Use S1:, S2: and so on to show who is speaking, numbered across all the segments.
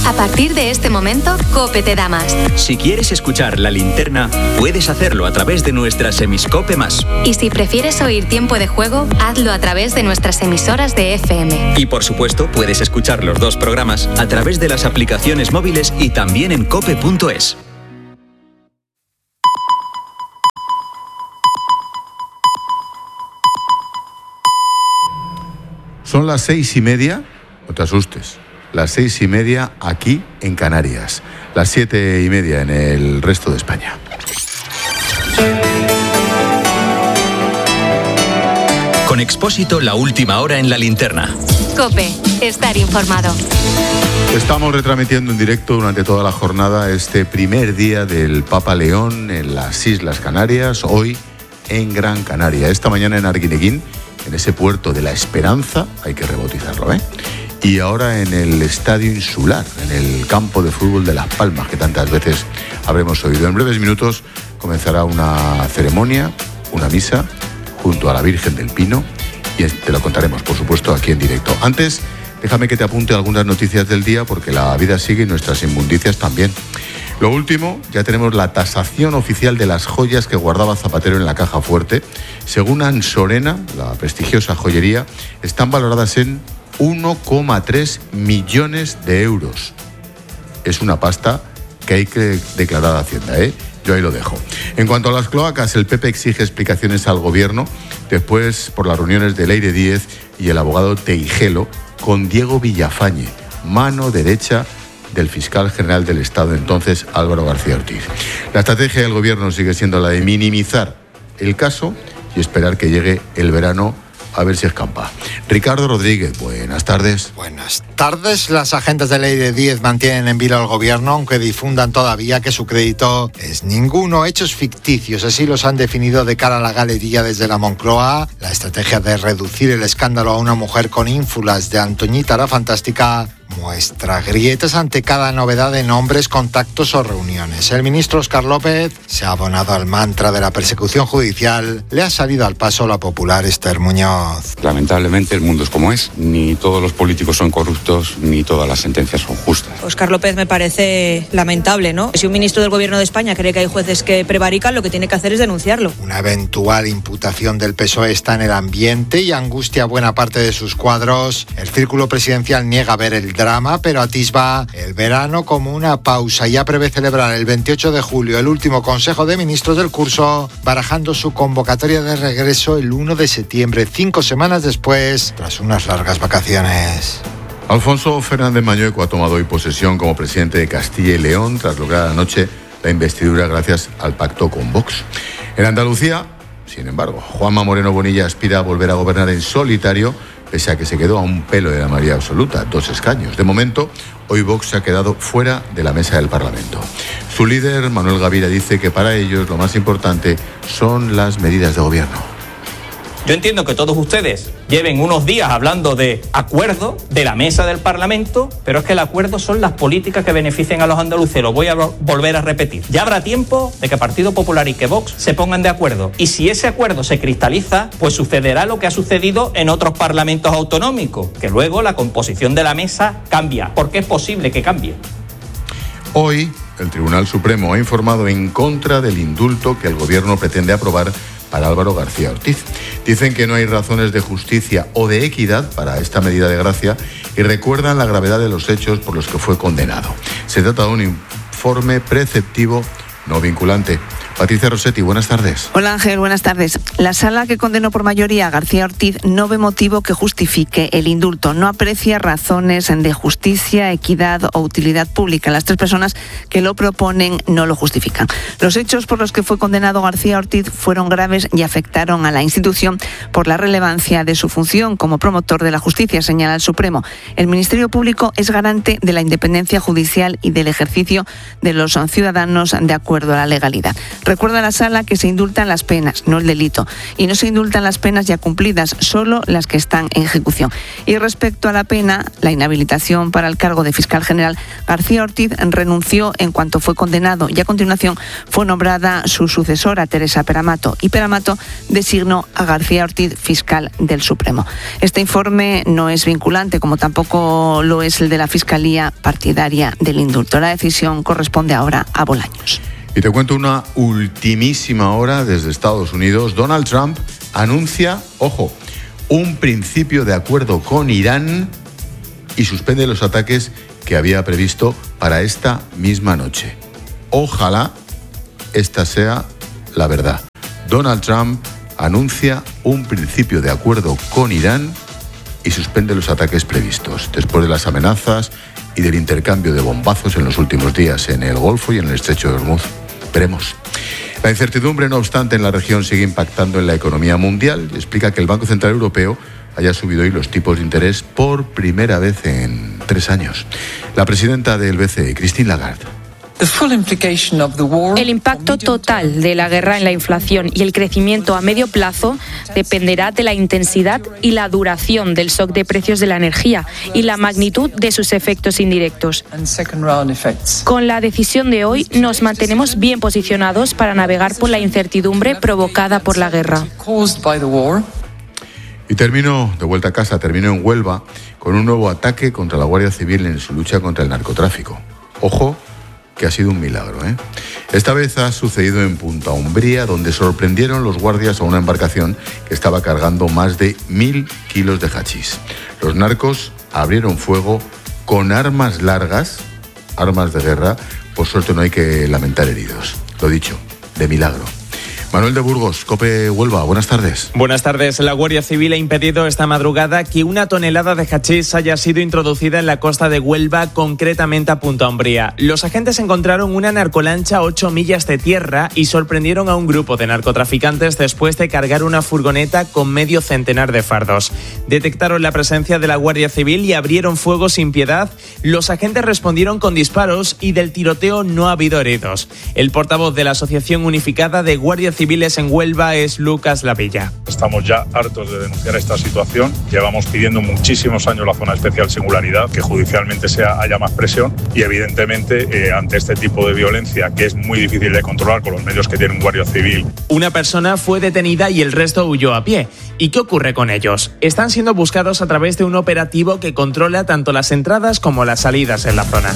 S1: A partir de este momento, COPE te da más.
S2: Si quieres escuchar La Linterna, puedes hacerlo a través de nuestras emiscope más.
S1: Y si prefieres oír Tiempo de Juego, hazlo a través de nuestras emisoras de FM.
S2: Y por supuesto, puedes escuchar los dos programas a través de las aplicaciones móviles y también en cope.es.
S3: Son las 6:30, no te asustes, las 6:30 aquí en Canarias, las 7:30 en el resto de España.
S2: Con Expósito, la última hora en La Linterna.
S1: COPE, estar informado.
S3: Estamos retransmitiendo en directo durante toda la jornada este primer día del Papa León en las Islas Canarias, hoy en Gran Canaria. Esta mañana en Arguineguín, en ese puerto de la Esperanza, hay que rebautizarlo, y ahora en el Estadio Insular, en el campo de fútbol de Las Palmas, que tantas veces habremos oído. En breves minutos comenzará una ceremonia, una misa, junto a la Virgen del Pino, y te lo contaremos, por supuesto, aquí en directo. Antes, déjame que te apunte algunas noticias del día, porque la vida sigue y nuestras inmundicias también. Lo último, ya tenemos la tasación oficial de las joyas que guardaba Zapatero en la caja fuerte. Según Ansorena, la prestigiosa joyería, están valoradas en 1,3 millones de euros. Es una pasta que hay que declarar a Hacienda, Yo ahí lo dejo. En cuanto a las cloacas, el PP exige explicaciones al gobierno después por las reuniones de Leire Díez y el abogado Teijelo con Diego Villafañe, mano derecha del fiscal general del Estado, entonces Álvaro García Ortiz. La estrategia del gobierno sigue siendo la de minimizar el caso y esperar que llegue el verano a ver si escampa. Ricardo Rodríguez, buenas tardes.
S4: Buenas tardes. Las agentes de Leire Díez mantienen en vilo al gobierno, aunque difundan todavía que su crédito es ninguno. Hechos ficticios, así los han definido de cara a la galería desde la Moncloa. La estrategia de reducir el escándalo a una mujer con ínfulas de Antoñita la Fantástica muestra grietas ante cada novedad de nombres, contactos o reuniones. El ministro Óscar López se ha abonado al mantra de la persecución judicial. Le ha salido al paso la popular Esther Muñoz.
S5: Lamentablemente el mundo es como es. Ni todos los políticos son corruptos, ni todas las sentencias son justas.
S6: Óscar López me parece lamentable, ¿no? Si un ministro del gobierno de España cree que hay jueces que prevarican, lo que tiene que hacer es denunciarlo.
S4: Una eventual imputación del PSOE está en el ambiente y angustia buena parte de sus cuadros. El círculo presidencial niega ver el drama, pero atisba el verano como una pausa. Ya prevé celebrar el 28 de julio el último Consejo de Ministros del curso, barajando su convocatoria de regreso el 1 de septiembre, 5 semanas después, tras unas largas vacaciones.
S3: Alfonso Fernández Mañueco ha tomado hoy posesión como presidente de Castilla y León tras lograr anoche la investidura gracias al pacto con Vox. En Andalucía, sin embargo, Juanma Moreno Bonilla aspira a volver a gobernar en solitario, pese a que se quedó a un pelo de la mayoría absoluta, 2 escaños. De momento, hoy Vox se ha quedado fuera de la mesa del Parlamento. Su líder, Manuel Gavira, dice que para ellos lo más importante son las medidas de gobierno.
S7: Yo entiendo que todos ustedes lleven unos días hablando de acuerdo, de la mesa del Parlamento, pero es que el acuerdo son las políticas que beneficien a los andaluces. Lo voy a volver a repetir. Ya habrá tiempo de que Partido Popular y que Vox se pongan de acuerdo. Y si ese acuerdo se cristaliza, pues sucederá lo que ha sucedido en otros parlamentos autonómicos, que luego la composición de la mesa cambia, porque es posible que cambie.
S3: Hoy, el Tribunal Supremo ha informado en contra del indulto que el gobierno pretende aprobar para Álvaro García Ortiz. Dicen que no hay razones de justicia o de equidad para esta medida de gracia y recuerdan la gravedad de los hechos por los que fue condenado. Se trata de un informe preceptivo no vinculante. Patricia Rossetti, buenas tardes.
S8: Hola Ángel, buenas tardes. La sala que condenó por mayoría a García Ortiz no ve motivo que justifique el indulto. No aprecia razones de justicia, equidad o utilidad pública. Las 3 personas que lo proponen no lo justifican. Los hechos por los que fue condenado García Ortiz fueron graves y afectaron a la institución por la relevancia de su función como promotor de la justicia, señala el Supremo. El Ministerio Público es garante de la independencia judicial y del ejercicio de los ciudadanos de acuerdo a la legalidad. Recuerda la Sala que se indultan las penas, no el delito, y no se indultan las penas ya cumplidas, solo las que están en ejecución. Y respecto a la pena, la inhabilitación para el cargo de fiscal general, García Ortiz renunció en cuanto fue condenado y a continuación fue nombrada su sucesora, Teresa Peramato, y Peramato designó a García Ortiz fiscal del Supremo. Este informe no es vinculante, como tampoco lo es el de la Fiscalía partidaria del indulto. La decisión corresponde ahora a Bolaños.
S3: Y te cuento una ultimísima hora desde Estados Unidos. Donald Trump anuncia, ojo, un principio de acuerdo con Irán y suspende los ataques que había previsto para esta misma noche. Ojalá esta sea la verdad. Donald Trump anuncia un principio de acuerdo con Irán y suspende los ataques previstos, después de las amenazas y del intercambio de bombazos en los últimos días en el Golfo y en el Estrecho de Hormuz. Veremos. La incertidumbre, no obstante, en la región sigue impactando en la economía mundial y explica que el Banco Central Europeo haya subido hoy los tipos de interés por primera vez en 3 años. La presidenta del BCE, Christine Lagarde.
S9: El impacto total de la guerra en la inflación y el crecimiento a medio plazo dependerá de la intensidad y la duración del shock de precios de la energía y la magnitud de sus efectos indirectos. Con la decisión de hoy nos mantenemos bien posicionados para navegar por la incertidumbre provocada por la guerra.
S3: Y termino de vuelta a casa, termino en Huelva con un nuevo ataque contra la Guardia Civil en su lucha contra el narcotráfico. Ojo, que ha sido un milagro, ¿eh? Esta vez ha sucedido en Punta Umbría, donde sorprendieron los guardias a una embarcación que estaba cargando más de 1.000 kilos de hachís. Los narcos abrieron fuego con armas largas, armas de guerra. Por suerte no hay que lamentar heridos. Lo dicho, de milagro. Manuel de Burgos, COPE Huelva, buenas tardes.
S10: Buenas tardes. La Guardia Civil ha impedido esta madrugada que 1 tonelada de hachís haya sido introducida en la costa de Huelva, concretamente a Punta Umbría. Los agentes encontraron una narcolancha a 8 millas de tierra y sorprendieron a un grupo de narcotraficantes después de cargar una furgoneta con medio centenar de fardos. Detectaron la presencia de la Guardia Civil y abrieron fuego sin piedad. Los agentes respondieron con disparos y del tiroteo no ha habido heridos. El portavoz de la Asociación Unificada de Guardia Civiles en Huelva es Lucas Lavilla.
S11: Estamos ya hartos de denunciar esta situación. Llevamos pidiendo muchísimos años la zona especial singularidad, que judicialmente haya más presión y evidentemente ante este tipo de violencia, que es muy difícil de controlar con los medios que tiene un guardia civil.
S10: Una persona fue detenida y el resto huyó a pie. ¿Y qué ocurre con ellos? Están siendo buscados a través de un operativo que controla tanto las entradas como las salidas en la zona.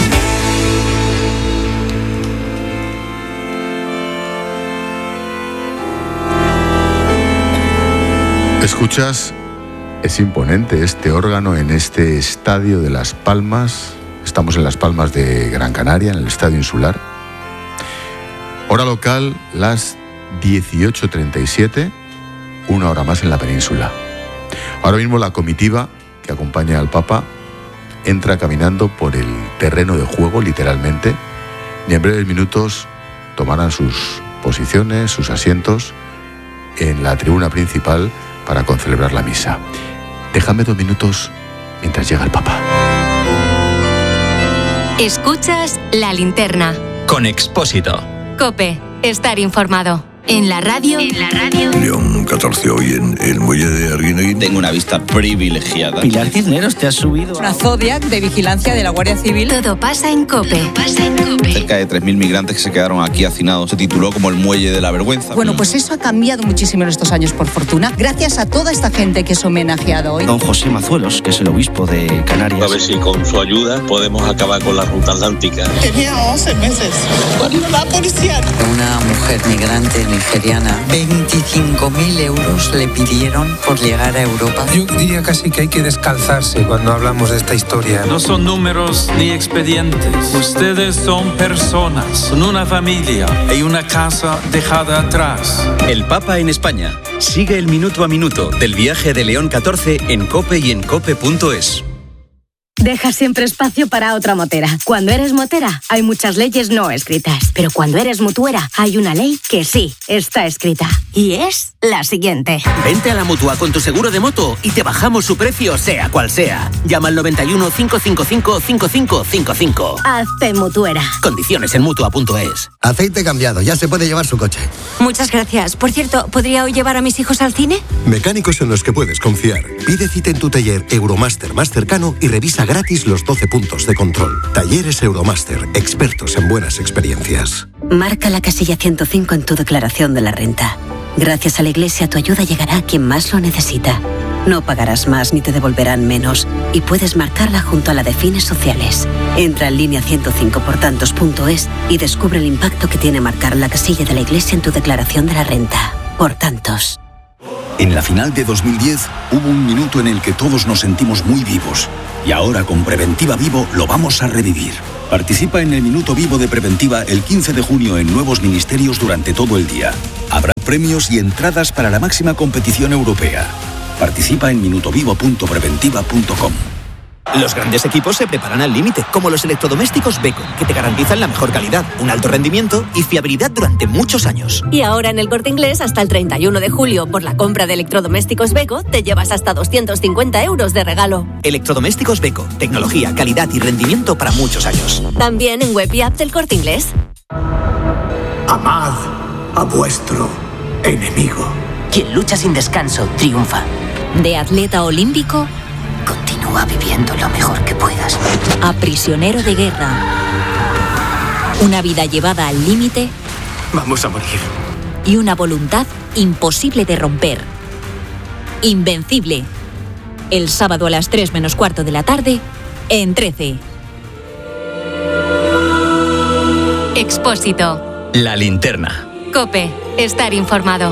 S3: Escuchas, es imponente este órgano en este estadio de Las Palmas. Estamos en Las Palmas de Gran Canaria, en el Estadio Insular. Hora local, las 18:37, 1 hora más en la península. Ahora mismo la comitiva que acompaña al Papa entra caminando por el terreno de juego, literalmente, y en breves minutos tomarán sus posiciones, sus asientos en la tribuna principal para concelebrar la misa. Déjame 2 minutos mientras llega el Papa.
S1: Escuchas La Linterna.
S2: Con Expósito.
S1: COPE. Estar informado. En la radio.
S12: León 14 hoy en el muelle de Arguineguín.
S13: Tengo una vista privilegiada.
S14: Pilar Cisneros, te has subido.
S6: Una Zodiac de vigilancia de la Guardia Civil.
S1: Todo pasa en COPE.
S13: Cerca de 3.000 migrantes que se quedaron aquí hacinados. Se tituló como el muelle de la vergüenza.
S15: Bueno, pues eso ha cambiado muchísimo en estos años, por fortuna, gracias a toda esta gente que es homenajeada hoy.
S14: Don José Mazuelos, que es el obispo de Canarias.
S16: A ver si con su ayuda podemos acabar con la ruta atlántica.
S17: Tenía 11 meses cuando la policía.
S18: Una mujer migrante nigeriana, 25.000 euros le pidieron por llegar a Europa.
S19: Yo diría casi que hay que descalzarse cuando hablamos de esta historia.
S20: No son números ni expedientes. Ustedes son personas, con una familia y una casa dejada atrás.
S2: El Papa en España. Sigue el minuto a minuto del viaje de León 14 en COPE y en COPE.es.
S21: Deja siempre espacio para otra motera. Cuando eres motera, hay muchas leyes no escritas. Pero cuando eres mutuera, hay una ley que sí está escrita. Y es la siguiente.
S22: Vente a la Mutua con tu seguro de moto y te bajamos su precio, sea cual sea. Llama al 91 555 5555.
S21: Hazte mutuera.
S22: Condiciones en Mutua.es.
S23: Aceite cambiado, ya se puede llevar su coche.
S21: Muchas gracias. Por cierto, ¿podría hoy llevar a mis hijos al cine?
S24: Mecánicos en los que puedes confiar. Pide cita en tu taller Euromaster más cercano y revisa gratis los 12 puntos de control. Talleres Euromaster, expertos en buenas experiencias.
S21: Marca la casilla 105 en tu declaración de la renta. Gracias a la Iglesia, tu ayuda llegará a quien más lo necesita. No pagarás más ni te devolverán menos. Y puedes marcarla junto a la de fines sociales. Entra en línea 105portantos.es y descubre el impacto que tiene marcar la casilla de la Iglesia en tu declaración de la renta. Por tantos.
S25: En la final de 2010 hubo un minuto en el que todos nos sentimos muy vivos. Y ahora con Preventiva Vivo lo vamos a revivir. Participa en el Minuto Vivo de Preventiva el 15 de junio en nuevos ministerios durante todo el día. Habrá premios y entradas para la máxima competición europea. Participa en minutovivo.preventiva.com.
S26: Los grandes equipos se preparan al límite, como los electrodomésticos Beko, que te garantizan la mejor calidad, un alto rendimiento y fiabilidad durante muchos años.
S21: Y ahora en El Corte Inglés, hasta el 31 de julio, por la compra de electrodomésticos Beko, te llevas hasta 250 euros de regalo.
S26: Electrodomésticos Beko, tecnología, calidad y rendimiento para muchos años.
S21: También en web y app del Corte Inglés.
S27: Amad a vuestro enemigo.
S21: Quien lucha sin descanso, triunfa. De atleta olímpico, continúa viviendo lo mejor que puedas. A prisionero de guerra. Una vida llevada al límite.
S27: Vamos a morir.
S21: Y una voluntad imposible de romper. Invencible. El sábado a las 3 menos cuarto de la tarde, en 13.
S1: Expósito.
S2: La linterna.
S1: COPE. Estar informado.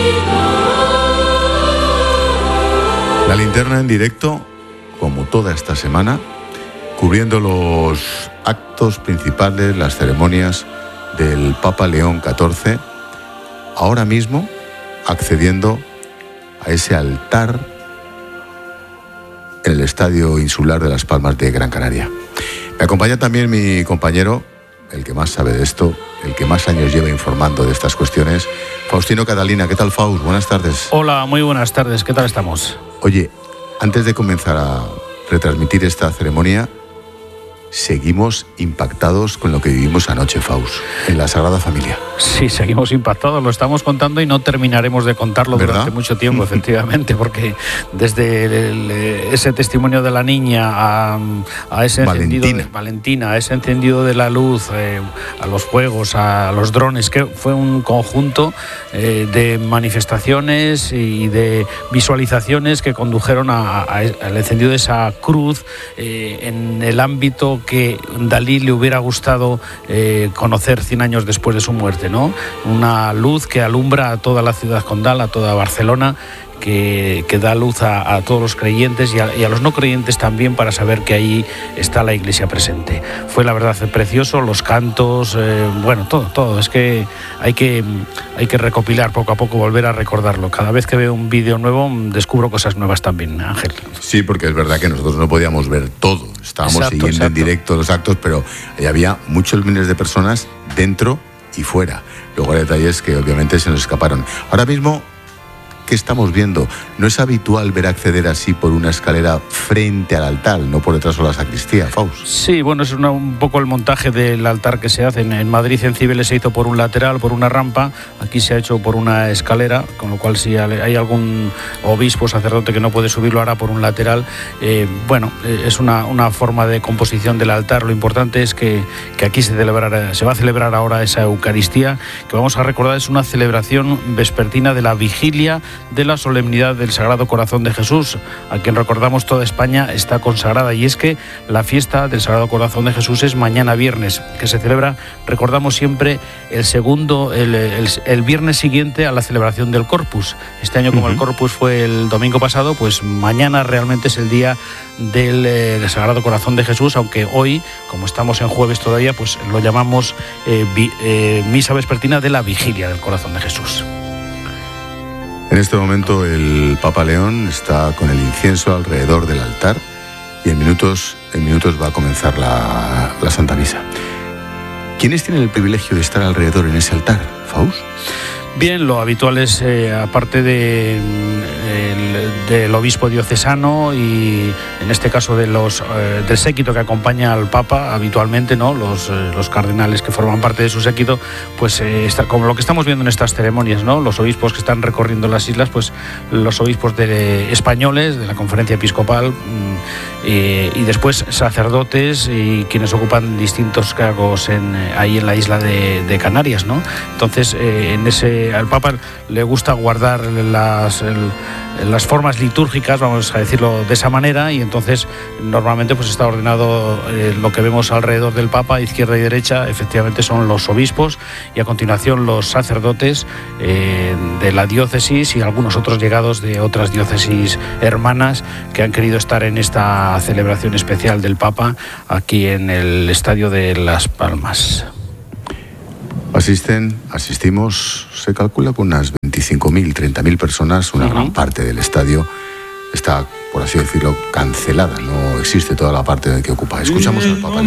S3: La linterna en directo, como toda esta semana, cubriendo los actos principales, las ceremonias del Papa León XIV, ahora mismo accediendo a ese altar en el Estadio Insular de Las Palmas de Gran Canaria. Me acompaña también mi compañero, el que más sabe de esto, el que más años lleva informando de estas cuestiones, Faustino Catalina. ¿Qué tal, Faust? Buenas tardes.
S28: Hola, muy buenas tardes. ¿Qué tal estamos?
S3: Oye, antes de comenzar a retransmitir esta ceremonia, seguimos impactados con lo que vivimos anoche, Faust, en la Sagrada Familia.
S28: Sí, seguimos impactados, lo estamos contando y no terminaremos de contarlo, ¿verdad?, durante mucho tiempo, efectivamente, porque desde ese testimonio de la niña a ese encendido de Valentina, a ese encendido de la luz, a los fuegos, a los drones, que fue un conjunto de manifestaciones y de visualizaciones que condujeron al encendido de esa cruz en el ámbito que Dalí le hubiera gustado conocer 100 años después de su muerte, ¿no? Una luz que alumbra a toda la ciudad condal, a toda Barcelona, que da luz a todos los creyentes y a los no creyentes también, para saber que ahí está la Iglesia presente. Fue, la verdad, precioso, los cantos, bueno, todo. Es que hay que recopilar poco a poco, volver a recordarlo. Cada vez que veo un vídeo nuevo descubro cosas nuevas también, Ángel.
S3: Sí, porque es verdad que nosotros no podíamos ver todo. Estábamos siguiendo en directo los actos, pero había muchos miles de personas dentro y fuera. Luego hay detalles que obviamente se nos escaparon. Ahora mismo, ¿qué estamos viendo? No es habitual ver acceder así por una escalera frente al altar, no por detrás de la sacristía, Faust.
S28: Sí, bueno, es un poco el montaje del altar que se hace. En Madrid, en Cibeles, se hizo por un lateral, por una rampa. Aquí se ha hecho por una escalera, con lo cual si hay algún obispo, sacerdote que no puede subirlo, hará por un lateral. Bueno, es una forma de composición del altar. Lo importante es que aquí se va a celebrar ahora esa Eucaristía, que vamos a recordar, es una celebración vespertina de la vigilia de la solemnidad del Sagrado Corazón de Jesús, a quien recordamos toda España está consagrada, y es que la fiesta del Sagrado Corazón de Jesús es mañana viernes, que se celebra, recordamos siempre, el viernes siguiente a la celebración del Corpus. Este año, como el Corpus fue el domingo pasado, pues mañana realmente es el día del Sagrado Corazón de Jesús, aunque hoy, como estamos en jueves todavía, pues lo llamamos misa vespertina de la vigilia del Corazón de Jesús.
S3: En este momento el Papa León está con el incienso alrededor del altar y en minutos va a comenzar la Santa Misa. ¿Quiénes tienen el privilegio de estar alrededor en ese altar, Faust?
S28: Bien, lo habitual es, aparte del obispo diocesano y en este caso del séquito que acompaña al Papa habitualmente, ¿no? Los cardenales que forman parte de su séquito, pues como lo que estamos viendo en estas ceremonias, ¿no? Los obispos que están recorriendo las islas, pues los obispos españoles de la Conferencia Episcopal y después sacerdotes y quienes ocupan distintos cargos ahí en la isla de Canarias, ¿no? Entonces, al Papa le gusta guardar las formas litúrgicas, vamos a decirlo de esa manera, y entonces normalmente pues está ordenado lo que vemos alrededor del Papa, izquierda y derecha, efectivamente son los obispos y a continuación los sacerdotes de la diócesis y algunos otros llegados de otras diócesis hermanas que han querido estar en esta celebración especial del Papa aquí en el Estadio de Las Palmas.
S3: Asistimos, se calcula con unas 25.000, 30.000 personas, una gran parte del estadio está, por así decirlo, cancelada, no existe toda la parte que ocupa. Escuchamos al Papa.